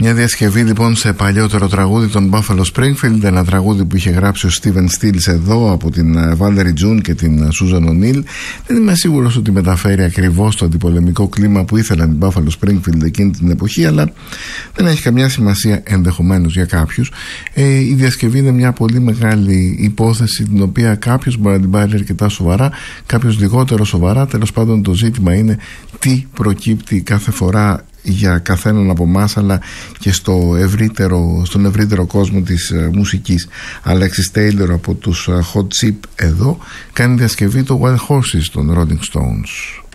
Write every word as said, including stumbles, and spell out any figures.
Μια διασκευή λοιπόν σε παλιότερο τραγούδι των Buffalo Springfield, ένα τραγούδι που είχε γράψει ο Steven Stills εδώ από την Valerie June και την Susan O'Neill. Δεν είμαι σίγουρος ότι μεταφέρει ακριβώς το αντιπολεμικό κλίμα που ήθελαν οι Buffalo Springfield εκείνη την εποχή, αλλά δεν έχει καμιά σημασία ενδεχομένως για κάποιους. Ε, η διασκευή είναι μια πολύ μεγάλη υπόθεση, την οποία κάποιος μπορεί να την πάρει αρκετά σοβαρά, κάποιος λιγότερο σοβαρά. Τέλος πάντων, το ζήτημα είναι τι προκύπτει κάθε φορά για καθέναν από εμάς, αλλά και στο ευρύτερο, στον ευρύτερο κόσμο της uh, μουσικής. Alexis Taylor από τους uh, Hot Chip εδώ κάνει διασκευή το Wild Horses των Rolling Stones.